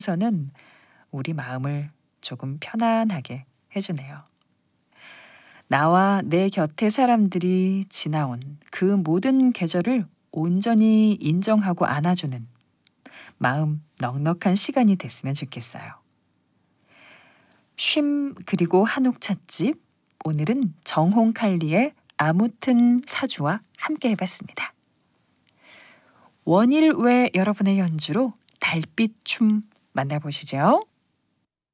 서는 우리 마음을 조금 편안하게 해주네요. 나와 내 곁의 사람들이 지나온 그 모든 계절을 온전히 인정하고 안아주는 마음 넉넉한 시간이 됐으면 좋겠어요. 쉼 그리고 한옥 찻집, 오늘은 정홍칼리의 아무튼 사주와 함께 해봤습니다. 원일 외 여러분의 연주로 달빛 춤 만나보시죠.